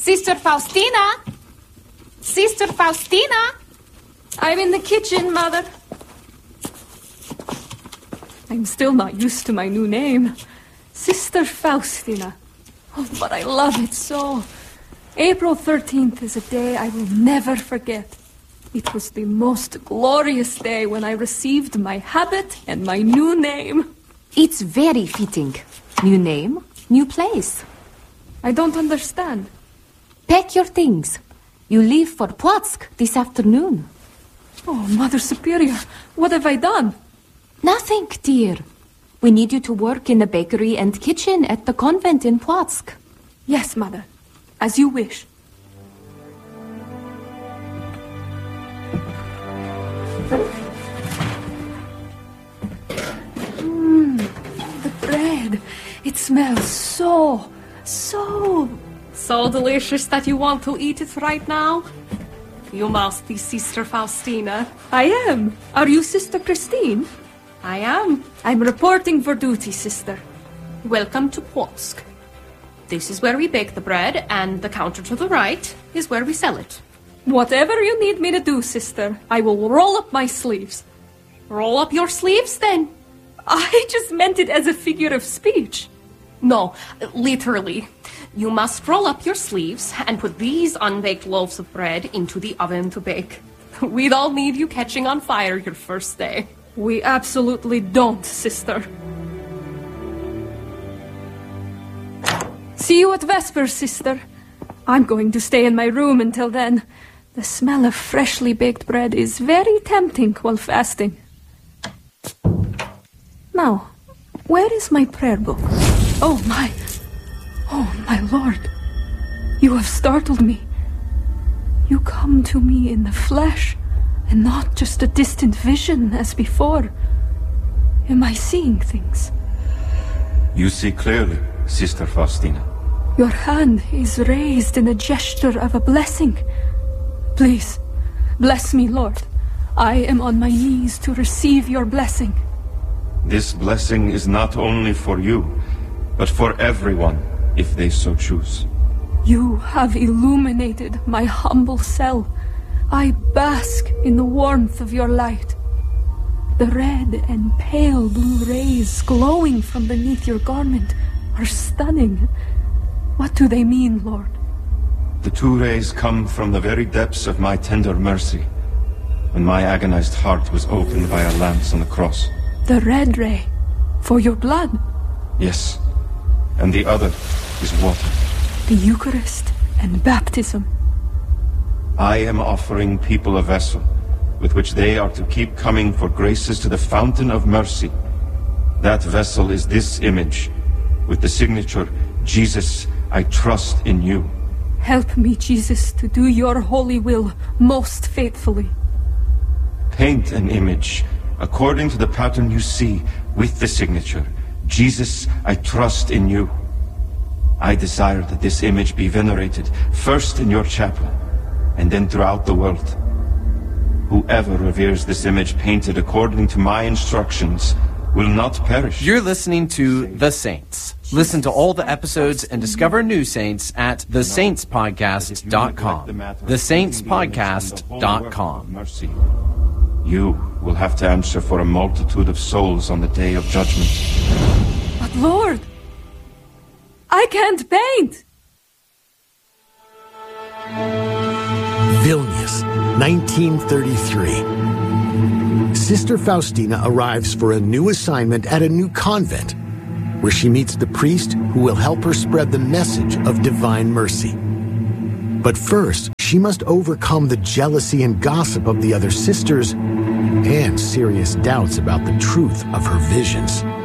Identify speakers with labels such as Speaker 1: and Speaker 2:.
Speaker 1: Sister Faustina? Sister Faustina?
Speaker 2: I'm in the kitchen, Mother. I'm still not used to my new name. Sister Faustina. Oh, but I love it so. April 13th is a day I will never forget. It was the most glorious day when I received my habit and my new name.
Speaker 1: It's very fitting. New name, new place.
Speaker 2: I don't understand.
Speaker 1: Pack your things. You leave for Płotsk this afternoon.
Speaker 2: Oh, Mother Superior, what have I done?
Speaker 1: Nothing, dear. We need you to work in the bakery and kitchen at the convent in Płotsk.
Speaker 2: Yes, Mother. As you wish. The bread. It smells so delicious that you want to eat it right now. You must be Sister Faustina. I am. Are you Sister Christine? I am. I'm reporting for duty, Sister. Welcome to Płotsk. This is where we bake the bread, and the counter to the right is where we sell it. Whatever you need me to do, Sister, I will roll up my sleeves. Roll up your sleeves, then? I just meant it as a figure of speech. No, literally. You must roll up your sleeves and put these unbaked loaves of bread into the oven to bake. We'd all need you catching on fire your first day. We absolutely don't, Sister. See you at Vespers, Sister. I'm going to stay in my room until then. The smell of freshly baked bread is very tempting while fasting. Now, where is my prayer book? Oh, my Lord. You have startled me. You come to me in the flesh, and not just a distant vision as before. Am I seeing things?
Speaker 3: You see clearly, Sister Faustina.
Speaker 2: Your hand is raised in a gesture of a blessing. Please, bless me, Lord. I am on my knees to receive your blessing.
Speaker 3: This blessing is not only for you, but for everyone, if they so choose.
Speaker 2: You have illuminated my humble cell. I bask in the warmth of your light. The red and pale blue rays glowing from beneath your garment are stunning. What do they mean, Lord?
Speaker 3: The two rays come from the very depths of my tender mercy, when my agonized heart was opened by a lance on the cross.
Speaker 2: The red ray, for your blood?
Speaker 3: Yes, and the other is water.
Speaker 2: The Eucharist and baptism.
Speaker 3: I am offering people a vessel with which they are to keep coming for graces to the fountain of mercy. That vessel is this image, with the signature, Jesus, I trust in you.
Speaker 2: Help me, Jesus, to do your holy will most faithfully.
Speaker 3: Paint an image according to the pattern you see with the signature, Jesus, I trust in you. I desire that this image be venerated first in your chapel and then throughout the world. Whoever reveres this image painted according to my instructions will not perish.
Speaker 4: You're listening to The Saints. Listen to all the episodes and discover new saints at thesaintspodcast.com. thesaintspodcast.com.
Speaker 3: You will have to answer for a multitude of souls on the day of judgment.
Speaker 2: But Lord, I can't paint.
Speaker 5: Vilnius, 1933. Sister Faustina arrives for a new assignment at a new convent, where she meets the priest who will help her spread the message of divine mercy. But first, she must overcome the jealousy and gossip of the other sisters and serious doubts about the truth of her visions.